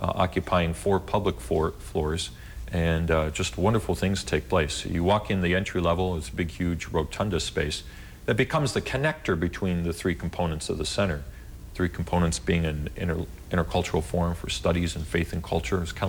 occupying 4 public floors, and just wonderful things take place. You walk in the entry level, it's a big, huge rotunda space that becomes the connector between the 3 components of the center. 3 components being an intercultural forum for studies in faith and culture, as